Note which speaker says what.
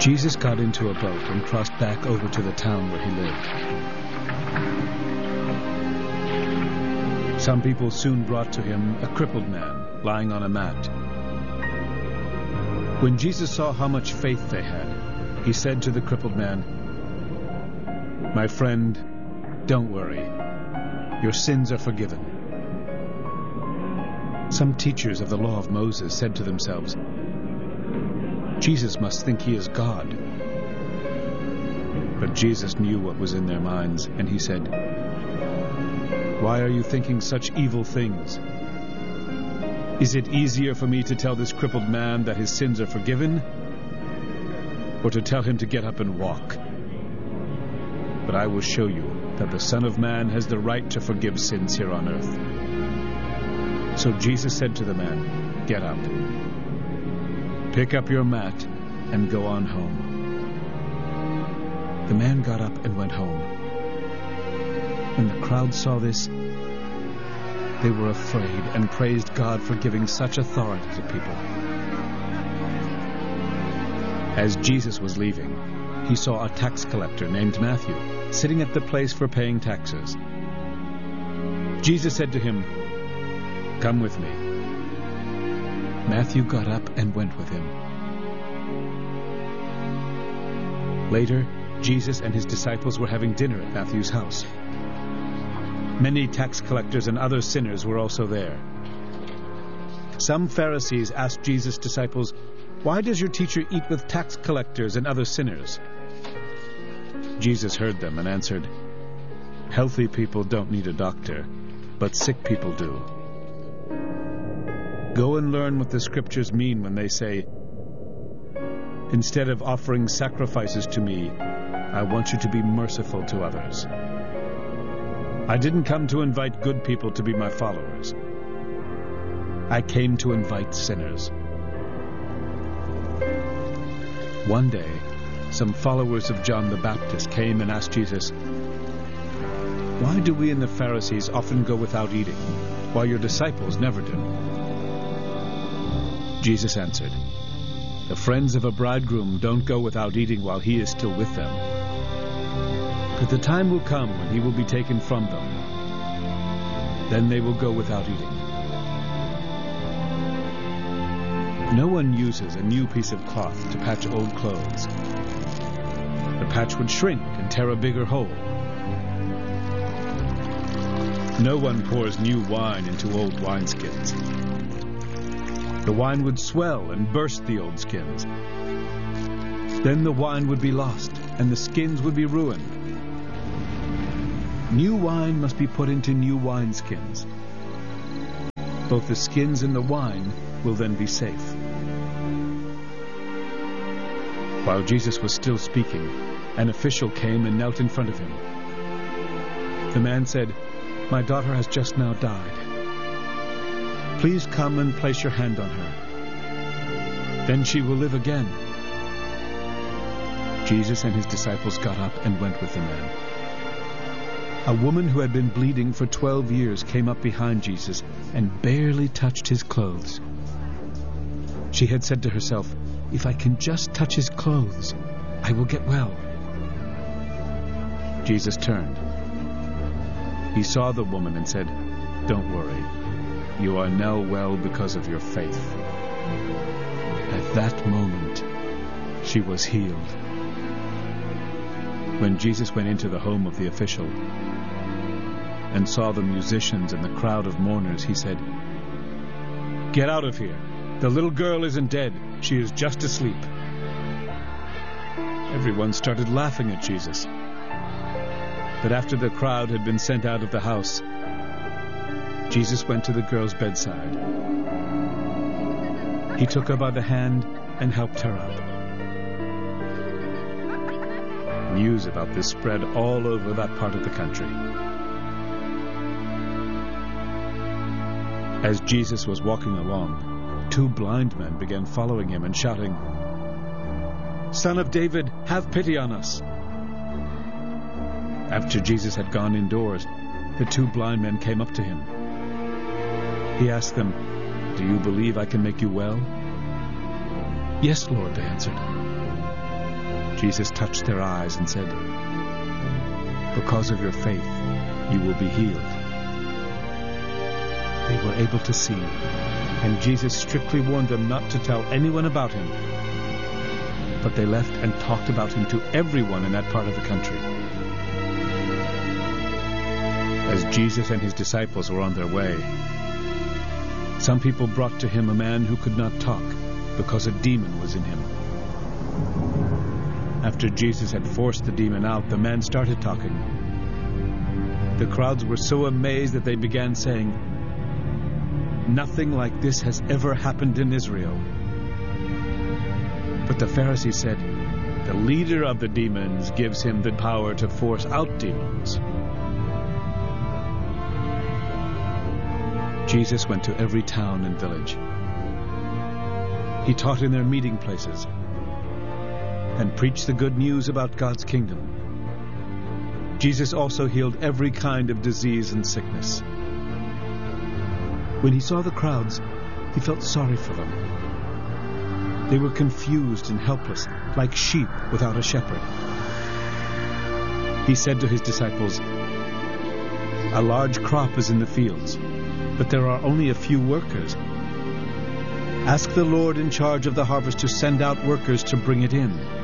Speaker 1: Jesus got into a boat and crossed back over to the town where he lived. Some people soon brought to him a crippled man lying on a mat. When Jesus saw how much faith they had, he said to the crippled man, "My friend, don't worry. Your sins are forgiven." Some teachers of the law of Moses said to themselves, "Jesus must think he is God." But Jesus knew what was in their minds, and he said, "Why are you thinking such evil things? Is it easier for me to tell this crippled man that his sins are forgiven, or to tell him to get up and walk? But I will show you that the Son of Man has the right to forgive sins here on earth." So Jesus said to the man, "Get up. Pick up your mat and go on home." The man got up and went home. When the crowd saw this, they were afraid and praised God for giving such authority to people. As Jesus was leaving, he saw a tax collector named Matthew sitting at the place for paying taxes. Jesus said to him, "Come with me." Matthew got up and went with him. Later, Jesus and his disciples were having dinner at Matthew's house. Many tax collectors and other sinners were also there. Some Pharisees asked Jesus' disciples, "Why does your teacher eat with tax collectors and other sinners?" Jesus heard them and answered, "Healthy people don't need a doctor, but sick people do. Go and learn what the scriptures mean when they say, 'Instead of offering sacrifices to me, I want you to be merciful to others.' I didn't come to invite good people to be my followers. I came to invite sinners." One day, some followers of John the Baptist came and asked Jesus, "Why do we and the Pharisees often go without eating, while your disciples never do?" Jesus answered, "The friends of a bridegroom don't go without eating while he is still with them. But the time will come when he will be taken from them. Then they will go without eating." No one uses a new piece of cloth to patch old clothes. The patch would shrink and tear a bigger hole. No one pours new wine into old wineskins. The wine would swell and burst the old skins. Then the wine would be lost, and the skins would be ruined. New wine must be put into new wineskins. Both the skins and the wine will then be safe. While Jesus was still speaking, an official came and knelt in front of him. The man said, "My daughter has just now died. Please come and place your hand on her. Then she will live again." Jesus and his disciples got up and went with the man. A woman who had been bleeding for 12 years came up behind Jesus and barely touched his clothes. She had said to herself, "If I can just touch his clothes, I will get well." Jesus turned. He saw the woman and said, "Don't worry. You are now well because of your faith." At that moment, she was healed. When Jesus went into the home of the official and saw the musicians and the crowd of mourners, he said, "Get out of here. The little girl isn't dead. She is just asleep." Everyone started laughing at Jesus. But after the crowd had been sent out of the house, Jesus went to the girl's bedside. He took her by the hand and helped her up. News about this spread all over that part of the country. As Jesus was walking along, 2 blind men began following him and shouting, "Son of David, have pity on us." After Jesus had gone indoors, the 2 blind men came up to him. He asked them, "Do you believe I can make you well?" "Yes, Lord," they answered. Jesus touched their eyes and said, "Because of your faith, you will be healed." They were able to see, and Jesus strictly warned them not to tell anyone about him. But they left and talked about him to everyone in that part of the country. As Jesus and his disciples were on their way, some people brought to him a man who could not talk because a demon was in him. After Jesus had forced the demon out, the man started talking. The crowds were so amazed that they began saying, "Nothing like this has ever happened in Israel." But the Pharisees said, "The leader of the demons gives him the power to force out demons." Jesus went to every town and village. He taught in their meeting places and preached the good news about God's kingdom. Jesus also healed every kind of disease and sickness. When he saw the crowds, he felt sorry for them. They were confused and helpless, like sheep without a shepherd. He said to his disciples, "A large crop is in the fields, but there are only a few workers. Ask the Lord in charge of the harvest to send out workers to bring it in."